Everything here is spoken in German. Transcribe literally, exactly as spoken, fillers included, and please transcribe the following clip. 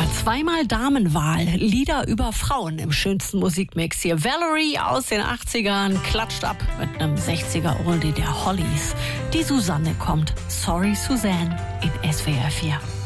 Zweimal Damenwahl, Lieder über Frauen im schönsten Musikmix. Hier Valerie aus den achtzigern klatscht ab mit einem sechziger-Oldie der Hollies. Die Susanne kommt. Sorry Suzanne in S W R vier.